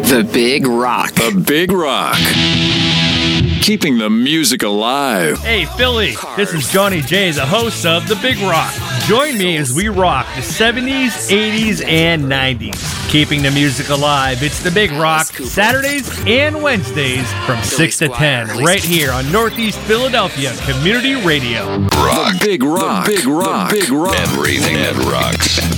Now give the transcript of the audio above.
The Big Rock. The Big Rock. Keeping the music alive. Hey, Philly, this is Johnny J, the host of The Big Rock. Join me as we rock the 70s, 80s, and 90s. Keeping the music alive, it's The Big Rock, Saturdays and Wednesdays from 6 to 10, right here on Northeast Philadelphia Community Radio. Rock. The Big Rock. The Big Rock. The Big Rock. Everything that rocks.